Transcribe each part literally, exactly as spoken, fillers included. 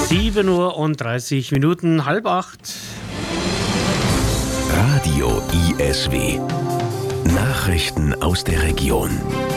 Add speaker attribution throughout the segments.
Speaker 1: sieben Uhr und dreißig Minuten, halb acht.
Speaker 2: Radio I S W. Nachrichten aus der Region.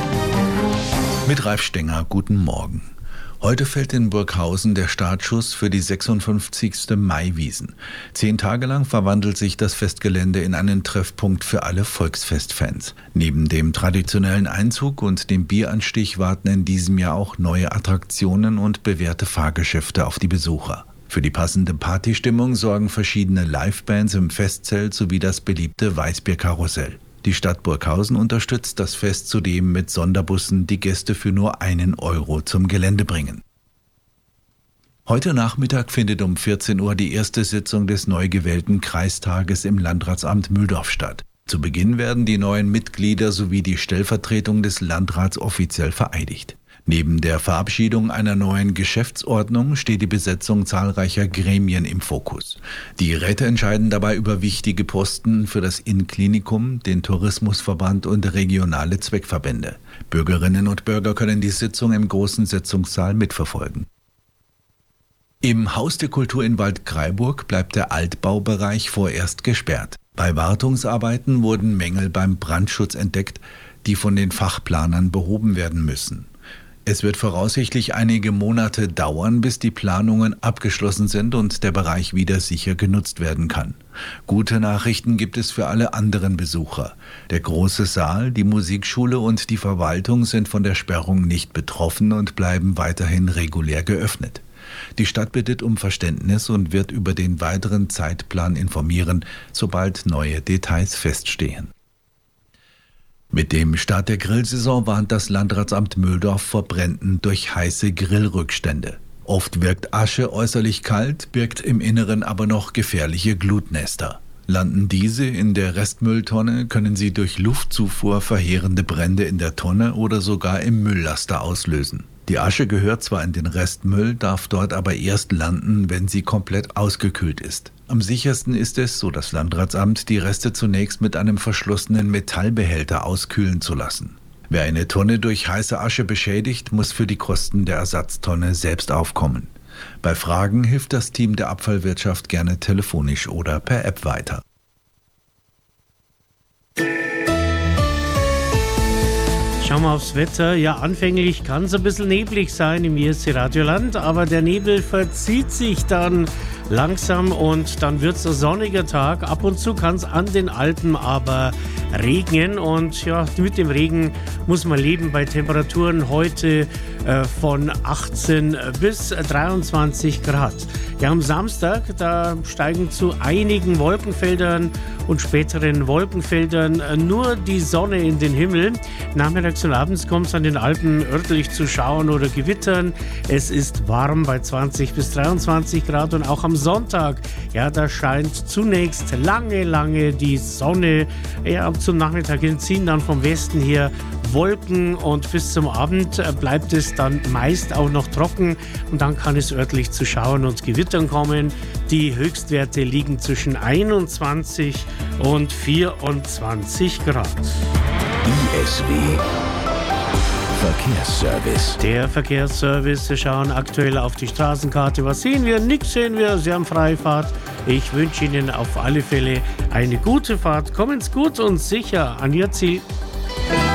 Speaker 3: Mit Ralf Stenger, guten Morgen. Heute fällt in Burghausen der Startschuss für die sechsundfünfzigste Maiwiesen. Zehn Tage lang verwandelt sich das Festgelände in einen Treffpunkt für alle Volksfestfans. Neben dem traditionellen Einzug und dem Bieranstich warten in diesem Jahr auch neue Attraktionen und bewährte Fahrgeschäfte auf die Besucher. Für die passende Partystimmung sorgen verschiedene Livebands im Festzelt sowie das beliebte Weißbierkarussell. Die Stadt Burghausen unterstützt das Fest zudem mit Sonderbussen, die Gäste für nur einen Euro zum Gelände bringen. Heute Nachmittag findet um vierzehn Uhr die erste Sitzung des neu gewählten Kreistages im Landratsamt Mühldorf statt. Zu Beginn werden die neuen Mitglieder sowie die Stellvertretung des Landrats offiziell vereidigt. Neben der Verabschiedung einer neuen Geschäftsordnung steht die Besetzung zahlreicher Gremien im Fokus. Die Räte entscheiden dabei über wichtige Posten für das Innenklinikum, den Tourismusverband und regionale Zweckverbände. Bürgerinnen und Bürger können die Sitzung im großen Sitzungssaal mitverfolgen. Im Haus der Kultur in Waldkraiburg bleibt der Altbaubereich vorerst gesperrt. Bei Wartungsarbeiten wurden Mängel beim Brandschutz entdeckt, die von den Fachplanern behoben werden müssen. Es wird voraussichtlich einige Monate dauern, bis die Planungen abgeschlossen sind und der Bereich wieder sicher genutzt werden kann. Gute Nachrichten gibt es für alle anderen Besucher. Der große Saal, die Musikschule und die Verwaltung sind von der Sperrung nicht betroffen und bleiben weiterhin regulär geöffnet. Die Stadt bittet um Verständnis und wird über den weiteren Zeitplan informieren, sobald neue Details feststehen. Mit dem Start der Grillsaison warnt das Landratsamt Mühldorf vor Bränden durch heiße Grillrückstände. Oft wirkt Asche äußerlich kalt, birgt im Inneren aber noch gefährliche Glutnester. Landen diese in der Restmülltonne, können sie durch Luftzufuhr verheerende Brände in der Tonne oder sogar im Mülllaster auslösen. Die Asche gehört zwar in den Restmüll, darf dort aber erst landen, wenn sie komplett ausgekühlt ist. Am sichersten ist es, so das Landratsamt, die Reste zunächst mit einem verschlossenen Metallbehälter auskühlen zu lassen. Wer eine Tonne durch heiße Asche beschädigt, muss für die Kosten der Ersatztonne selbst aufkommen. Bei Fragen hilft das Team der Abfallwirtschaft gerne telefonisch oder per App weiter.
Speaker 1: Schauen wir aufs Wetter. Ja, anfänglich kann es ein bisschen neblig sein im I S C Radioland, aber der Nebel verzieht sich dann langsam und dann wird es ein sonniger Tag. Ab und zu kann es an den Alpen aber regnen und ja, mit dem Regen muss man leben bei Temperaturen heute äh, von achtzehn bis dreiundzwanzig Grad. Ja, am Samstag, da steigen zu einigen Wolkenfeldern und späteren Wolkenfeldern nur die Sonne in den Himmel. Nachmittags und abends kommt es an den Alpen örtlich zu Schauern oder Gewittern. Es ist warm bei zwanzig bis dreiundzwanzig Grad und auch am Sonntag, ja, da scheint zunächst lange, lange die Sonne. Ja, zum Nachmittag hin ziehen dann vom Westen her Wolken und bis zum Abend bleibt es dann meist auch noch trocken und dann kann es örtlich zu Schauern und Gewittern kommen. Die Höchstwerte liegen zwischen einundzwanzig und vierundzwanzig Grad.
Speaker 2: I S W Verkehrsservice.
Speaker 1: Der Verkehrsservice. Wir schauen aktuell auf die Straßenkarte. Was sehen wir? Nichts sehen wir. Sie haben Freifahrt. Ich wünsche Ihnen auf alle Fälle eine gute Fahrt. Kommen's gut und sicher an Ihr Ziel.